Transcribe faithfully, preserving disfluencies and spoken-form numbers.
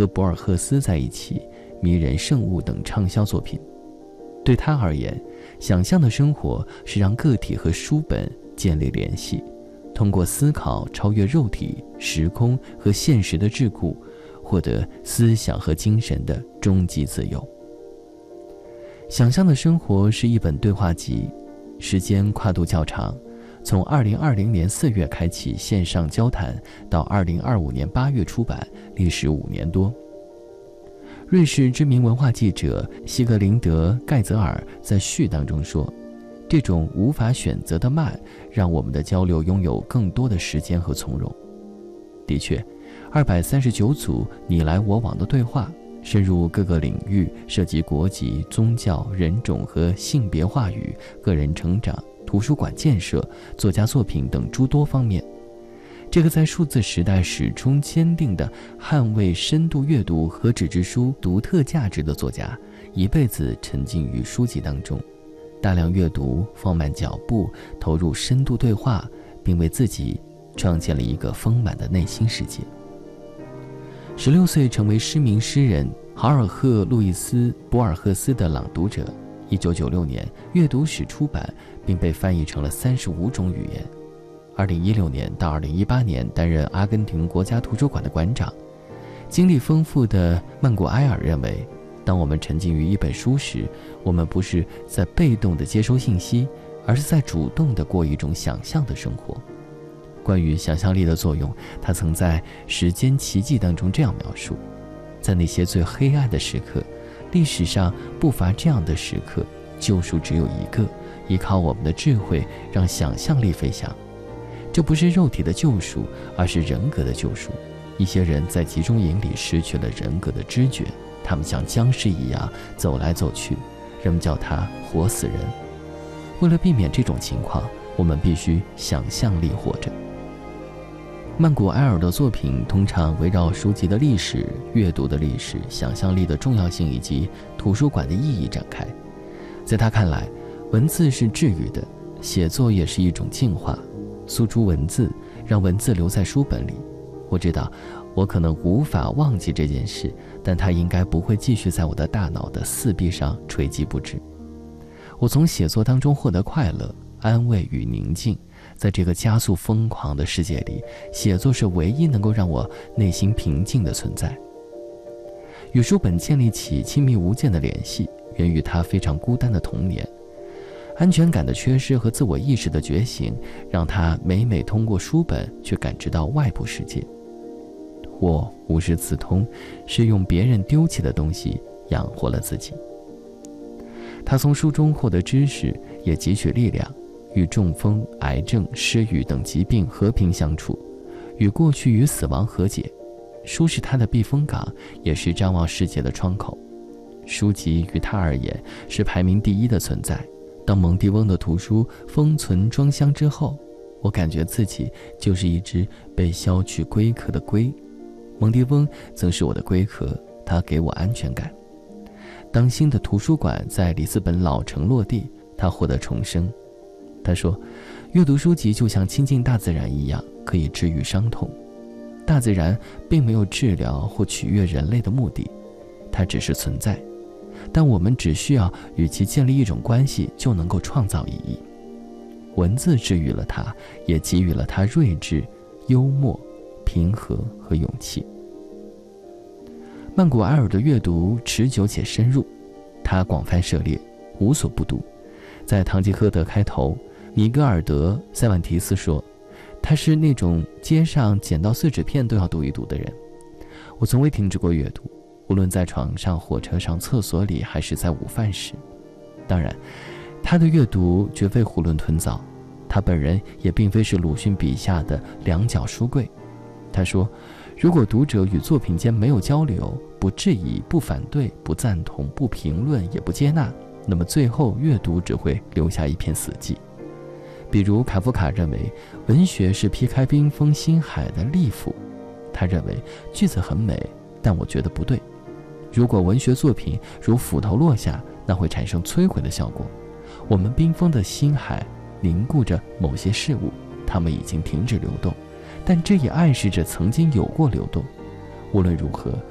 和博尔赫斯在一起、迷人圣物等畅销作品。对他而言，想象的生活是让个体和书本建立联系，通过思考超越肉体、时空和现实的桎梏，获得思想和精神的终极自由。想象的生活是一本对话集，时间跨度较长，从二零二零年四月开启线上交谈，到二零二五年八月出版，历时五年多。瑞士知名文化记者西格林德·盖泽尔在序当中说，这种无法选择的慢，让我们的交流拥有更多的时间和从容。的确，二百三十九组你来我往的对话，深入各个领域，涉及国籍、宗教、人种和性别话语、个人成长、图书馆建设、作家作品等诸多方面。这个在数字时代始终坚定地捍卫深度阅读和纸质书独特价值的作家，一辈子沉浸于书籍当中，大量阅读，放慢脚步，投入深度对话，并为自己创建了一个丰满的内心世界。十六岁成为知名诗人豪尔赫·路易斯·博尔赫斯的朗读者，一九九六年阅读史出版，并被翻译成了三十五种语言。二零一六年到二零一八年担任阿根廷国家图书馆的馆长。经历丰富的曼古埃尔认为，当我们沉浸于一本书时，我们不是在被动地接收信息，而是在主动地过一种想象的生活。关于想象力的作用，他曾在《时间奇迹》当中这样描述，在那些最黑暗的时刻，历史上不乏这样的时刻，救赎只有一个，依靠我们的智慧，让想象力飞翔。这不是肉体的救赎，而是人格的救赎。一些人在集中营里失去了人格的知觉，他们像僵尸一样走来走去，人们叫他活死人。为了避免这种情况，我们必须想象力活着。曼古埃尔的作品通常围绕书籍的历史、阅读的历史、想象力的重要性以及图书馆的意义展开。在他看来，文字是治愈的，写作也是一种净化，诉诸文字，让文字留在书本里。我知道我可能无法忘记这件事，但它应该不会继续在我的大脑的四壁上垂迹不止。我从写作当中获得快乐、安慰与宁静。在这个加速疯狂的世界里，写作是唯一能够让我内心平静的存在。与书本建立起亲密无间的联系，源于他非常孤单的童年。安全感的缺失和自我意识的觉醒，让他每每通过书本去感知到外部世界。我无师自通，是用别人丢弃的东西养活了自己。他从书中获得知识，也汲取力量，与中风、癌症、失语等疾病和平相处，与过去与死亡和解。书是他的避风港，也是张望世界的窗口。书籍于他而言是排名第一的存在。当蒙蒂翁的图书封存装箱之后，我感觉自己就是一只被削去龟壳的龟。蒙蒂翁曾是我的龟壳，他给我安全感。当新的图书馆在里斯本老城落地，他获得重生。他说，阅读书籍就像亲近大自然一样，可以治愈伤痛。大自然并没有治疗或取悦人类的目的，它只是存在，但我们只需要与其建立一种关系，就能够创造意义。文字治愈了他，也给予了他睿智、幽默、平和和勇气。曼古埃尔的阅读持久且深入，他广泛涉猎，无所不读。在《堂吉诃德》开头，米格尔德·塞万提斯说，他是那种街上捡到碎纸片都要读一读的人。我从未停止过阅读，无论在床上、火车上、厕所里，还是在午饭时。当然，他的阅读绝非囫囵吞枣，他本人也并非是鲁迅笔下的两脚书柜。他说，如果读者与作品间没有交流，不质疑、不反对、不赞同、不评论，也不接纳，那么最后阅读只会留下一片死寂。比如卡夫卡认为文学是劈开冰封星海的利斧，他认为句子很美，但我觉得不对。如果文学作品如斧头落下，那会产生摧毁的效果。我们冰封的星海凝固着某些事物，它们已经停止流动，但这也暗示着曾经有过流动。无论如何，